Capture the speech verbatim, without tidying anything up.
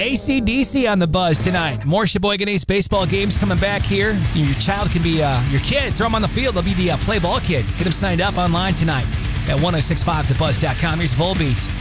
A C D C on the Buzz tonight. More Sheboyganese baseball games coming back here. Your child can be uh, your kid. Throw them on the field. They'll be the uh, play ball kid. Get them signed up online tonight at ten sixty-five the buzz dot com. Here's Volbeat.